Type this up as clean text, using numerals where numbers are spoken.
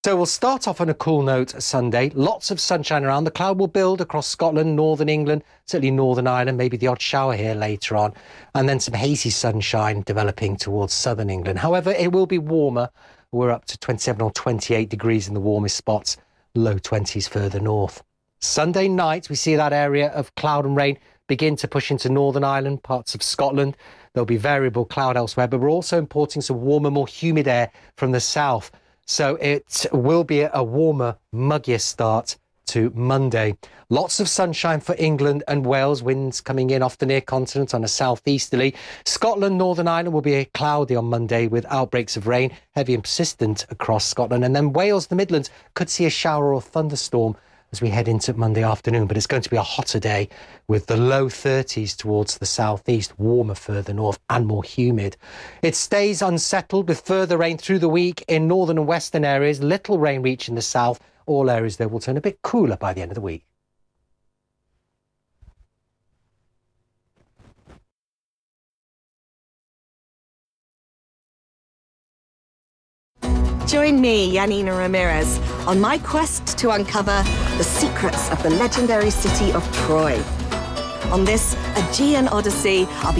So we'll start off on a cool note Sunday. Lots of sunshine around. The cloud will build across Scotland, northern England, certainly Northern Ireland, maybe the odd shower here later on. And then some hazy sunshine developing towards southern England. However, it will be warmer. We're up to 27 or 28 degrees in the warmest spots, low 20s further north. Sunday night, we see that area of cloud and rain begin to push into Northern Ireland, parts of Scotland. There'll be variable cloud elsewhere, but we're also importing some warmer, more humid air from the south. So it will be a warmer, muggier start to Monday. Lots of sunshine for England and Wales, winds coming in off the near continent on a southeasterly. Scotland, Northern Ireland will be cloudy on Monday with outbreaks of rain, heavy and persistent across Scotland. And then Wales, the Midlands, could see a shower or thunderstorm as we head into Monday afternoon, but it's going to be a hotter day with the low 30s towards the southeast, warmer further north and more humid. It stays unsettled with further rain through the week in northern and western areas, little rain reaching the south. All areas, though, will turn a bit cooler by the end of the week. Join me, Yanina Ramirez, on my quest to uncover the secrets of the legendary city of Troy. On this Aegean Odyssey, I'll be